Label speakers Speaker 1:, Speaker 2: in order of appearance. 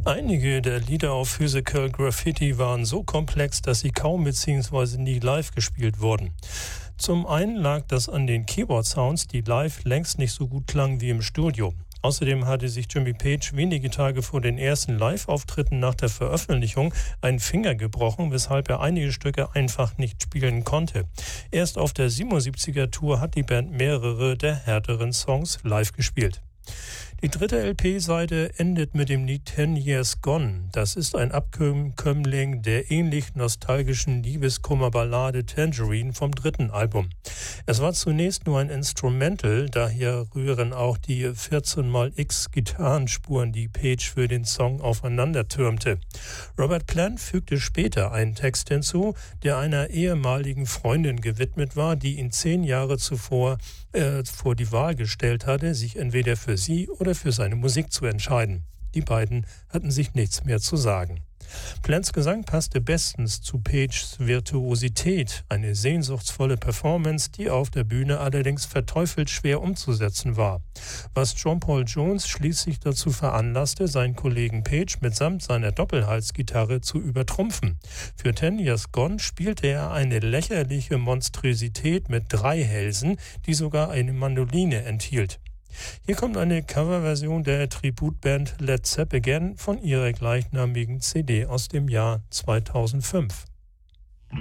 Speaker 1: Einige der Lieder auf Physical Graffiti waren so komplex, dass sie kaum bzw. nie live gespielt wurden. Zum einen lag das an den Keyboard-Sounds, die live längst nicht so gut klangen wie im Studio. Außerdem hatte sich Jimmy Page wenige Tage vor den ersten Live-Auftritten nach der Veröffentlichung einen Finger gebrochen, weshalb er einige Stücke einfach nicht spielen konnte. Erst auf der 77er-Tour hat die Band mehrere der härteren Songs live gespielt. Die dritte LP-Seite endet mit dem Lied 10 Years Gone. Das ist ein Abkömmling der ähnlich nostalgischen Liebeskummerballade Tangerine vom dritten Album. Es war zunächst nur ein Instrumental, daher rühren auch die 14x Gitarrenspuren, die Page für den Song aufeinander türmte. Robert Plant fügte später einen Text hinzu, der einer ehemaligen Freundin gewidmet war, die ihn 10 Jahre zuvor vor die Wahl gestellt hatte, sich entweder für sie oder für seine Musik zu entscheiden. Die beiden hatten sich nichts mehr zu sagen. Plants Gesang passte bestens zu Pages Virtuosität, eine sehnsuchtsvolle Performance, die auf der Bühne allerdings verteufelt schwer umzusetzen war. Was John Paul Jones schließlich dazu veranlasste, seinen Kollegen Page mitsamt seiner Doppelhalsgitarre zu übertrumpfen. Für 10 Years Gone spielte er eine lächerliche Monstrosität mit 3 Hälsen, die sogar eine Mandoline enthielt. Hier kommt eine Coverversion der Tributband Led Zeppelin von ihrer gleichnamigen CD aus dem Jahr 2005.